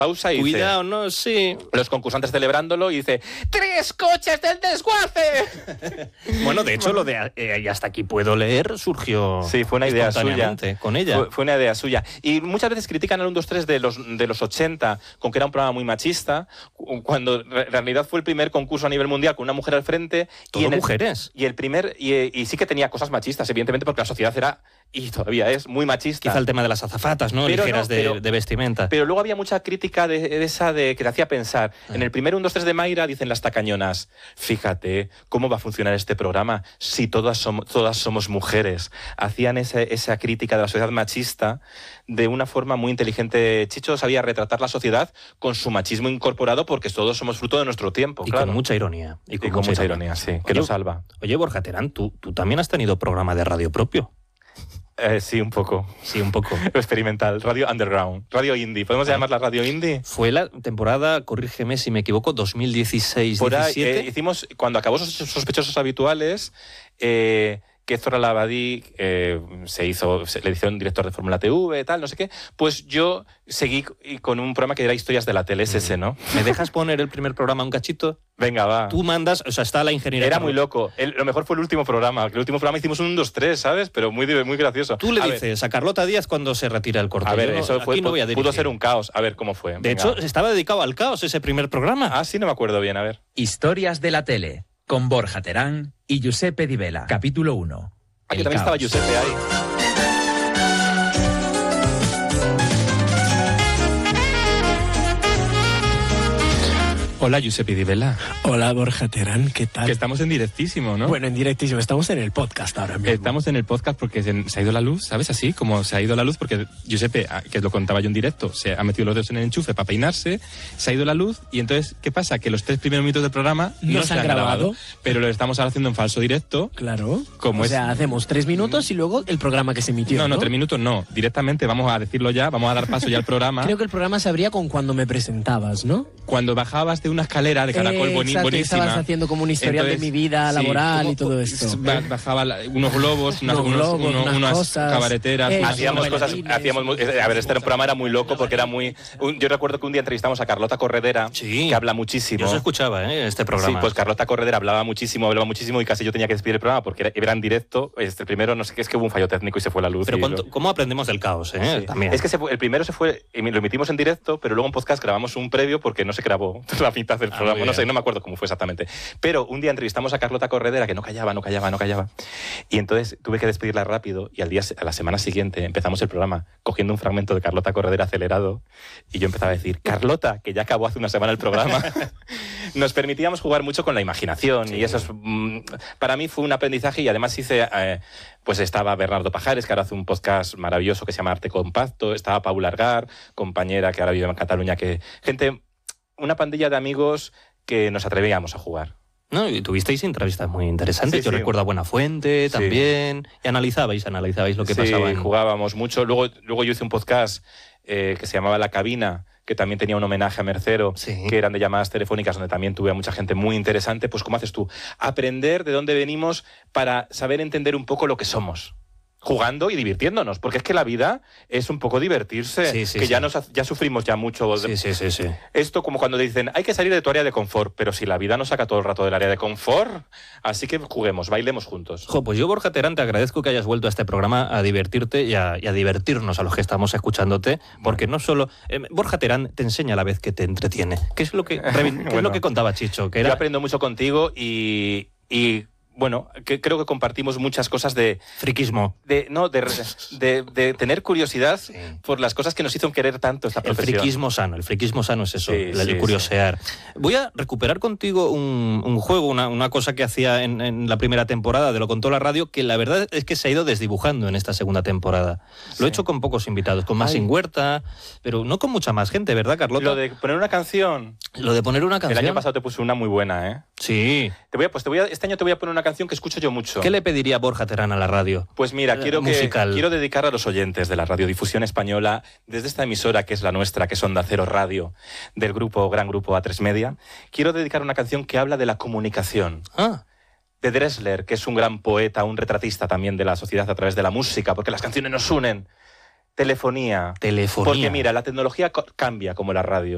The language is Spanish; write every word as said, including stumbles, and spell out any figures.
pausa y dice... Cuidado, ¿no? Sí. Los concursantes celebrándolo y dice... ¡Tres coches del desguace! Bueno, de hecho, lo de eh, y hasta aquí puedo leer surgió... Sí, fue una idea suya. Con ella. Fue, fue una idea suya. Y muchas veces critican al uno dos tres de los, de los ochenta con que era un programa muy machista, cuando en realidad fue el primer concurso a nivel mundial con una mujer al frente. ¿Todo y en el, mujeres? Y el primer... Y, y sí que tenía cosas machistas, evidentemente, porque la sociedad era... Y todavía es muy machista. Quizá el tema de las azafatas, ¿no? Pero Ligeras no, de, pero, de vestimenta. Pero luego había mucha crítica de, de esa de que te hacía pensar. Ah. En el primer uno dos tres de Mayra dicen las tacañonas, fíjate cómo va a funcionar este programa si todas somos, todas somos mujeres. Hacían ese, esa crítica de la sociedad machista de una forma muy inteligente. Chicho sabía retratar la sociedad con su machismo incorporado porque todos somos fruto de nuestro tiempo. Y claro. con mucha ironía. Y con, y con mucha, mucha ironía, ironía, sí, que oye, lo salva. Oye, Borja Terán, ¿tú, tú también has tenido programa de radio propio. Eh, sí, un poco. Sí, un poco. Experimental. Radio Underground. Radio Indie. ¿Podemos ah. llamarla Radio Indie? Fue la temporada, corrígeme si me equivoco, dos mil dieciséis diecisiete. Eh, hicimos, cuando acabó Sospechosos Habituales, eh, que Zora Labadí eh, se hizo, se, le hicieron director de Fórmula T V, tal, no sé qué, pues yo seguí con un programa que era Historias de la Tele, es ese, ¿no? ¿Me dejas poner el primer programa un cachito? Venga, va. Tú mandas, o sea, está la ingeniería. Era muy loco. El, lo mejor fue el último programa. El último programa hicimos un uno dos tres, ¿sabes? Pero muy, muy gracioso. Tú le a dices ver. a Carlota Díaz cuando se retira el corte. A ver, yo eso no, fue, no voy a pudo ser un caos. A ver cómo fue. De Venga. hecho, estaba dedicado al caos ese primer programa. Ah, sí, no me acuerdo bien, a ver. Historias de la Tele, con Borja Terán y Giuseppe Di Vela. Capítulo uno. Aquí también caos. Estaba Giuseppe ahí. Hola, Giuseppe Di Vela. Hola, Borja Terán, ¿qué tal? Que estamos en directísimo, ¿no? Bueno, en directísimo, estamos en el podcast ahora mismo. Estamos en el podcast porque se, se ha ido la luz, ¿sabes? Así como se ha ido la luz porque Giuseppe, que lo contaba yo en directo, se ha metido los dedos en el enchufe para peinarse, se ha ido la luz y entonces, ¿qué pasa? Que los tres primeros minutos del programa no, no se han grabado, grabado, pero lo estamos ahora haciendo en falso directo. Claro. Como o es... sea, hacemos tres minutos y luego el programa que se emitió, No, no, no, tres minutos no. Directamente vamos a decirlo ya, vamos a dar paso ya al programa. Creo que el programa se abría con cuando me presentabas, ¿no? Cuando bajabas de una escalera de caracol eh, boni, exacto, buenísima. Estabas haciendo como un historial Entonces, de mi vida laboral sí, y todo esto. Bajaba unos globos, unas, unos unos, globos, unos, unas, unas cosas, cabareteras. eh, hacíamos cosas, hacíamos muy, a ver, este programa era muy loco porque era muy... Un, yo recuerdo que un día entrevistamos a Carlota Corredera, sí, que habla muchísimo. Yo se escuchaba, ¿eh? Este programa. Sí, pues Carlota Corredera hablaba muchísimo, hablaba muchísimo y casi yo tenía que despedir el programa porque era, era en directo. Este, el primero, no sé qué, es que hubo un fallo técnico y se fue la luz. Pero y cuánto, lo... ¿cómo aprendemos del caos, eh? Sí. También. Es que se fue, el primero se fue, lo emitimos en directo, pero luego en podcast grabamos un previo porque no se grabó la mitad del programa. Ah, no sé, no me acuerdo cómo fue exactamente. Pero un día entrevistamos a Carlota Corredera, que no callaba, no callaba, no callaba. Y entonces tuve que despedirla rápido y al día, a la semana siguiente empezamos el programa cogiendo un fragmento de Carlota Corredera acelerado y yo empezaba a decir, Carlota, que ya acabó hace una semana el programa. Nos permitíamos jugar mucho con la imaginación sí. y eso es, para mí fue un aprendizaje y además hice... Eh, pues estaba Bernardo Pajares, que ahora hace un podcast maravilloso que se llama Arte Compacto, estaba Paula Argar, compañera que ahora vive en Cataluña, que gente, una pandilla de amigos que nos atrevíamos a jugar. No, y tuvisteis entrevistas muy interesantes. Sí, Yo sí. recuerdo a Buenafuente también. Sí. Y analizabais, analizabais lo que sí, pasaba. Sí, en... jugábamos mucho. Luego, luego yo hice un podcast eh, que se llamaba La Cabina, que también tenía un homenaje a Mercero, sí. que eran de llamadas telefónicas, donde también tuve a mucha gente muy interesante. Pues, ¿cómo haces tú? Aprender de dónde venimos para saber entender un poco lo que somos. Jugando y divirtiéndonos, porque es que la vida es un poco divertirse, sí, sí, que sí. ya nos ya sufrimos ya mucho. Sí, sí, sí, sí. Esto como cuando dicen, hay que salir de tu área de confort, pero si la vida nos saca todo el rato del área de confort, así que juguemos, bailemos juntos. Jo, pues yo, Borja Terán, te agradezco que hayas vuelto a este programa a divertirte y a, y a divertirnos a los que estamos escuchándote, porque no solo... Eh, Borja Terán te enseña a la vez que te entretiene. ¿Qué es lo que, ¿qué bueno, es lo que contaba Chicho? Que era... Yo aprendo mucho contigo y... y... Bueno, que creo que compartimos muchas cosas de... Friquismo. De, no, de, de, de tener curiosidad sí. por las cosas que nos hizo querer tanto esta profesión. El friquismo sano, el friquismo sano es eso, sí, el, sí, el curiosear. Sí. Voy a recuperar contigo un, un juego, una, una cosa que hacía en, en la primera temporada de Lo Contó la Radio, que la verdad es que se ha ido desdibujando en esta segunda temporada. Sí. Lo he hecho con pocos invitados, con Masín Huerta, pero no con mucha más gente, ¿verdad, Carlota? Lo de poner una canción... Lo de poner una canción... El año pasado te puse una muy buena, ¿eh? Sí. Te voy a, pues te voy a, este año te voy a poner una canción que escucho yo mucho. ¿Qué le pediría Borja Terán a la radio? Pues mira, quiero, eh, que, musical. quiero dedicar a los oyentes de la radiodifusión española, desde esta emisora que es la nuestra, que es Onda Cero Radio, del grupo, gran grupo A tres Media, quiero dedicar una canción que habla de la comunicación. Ah. De Dressler, que es un gran poeta, un retratista también de la sociedad a través de la música, porque las canciones nos unen. Telefonía. Telefonía. Porque mira, la tecnología cambia como la radio.